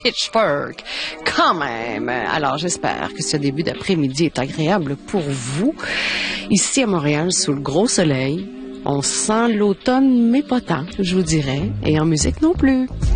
Pittsburgh, quand même. Alors, j'espère que ce début d'après-midi est agréable pour vous. Ici à Montréal, sous le gros soleil, on sent l'automne, mais pas tant, je vous dirais. Et en musique non plus.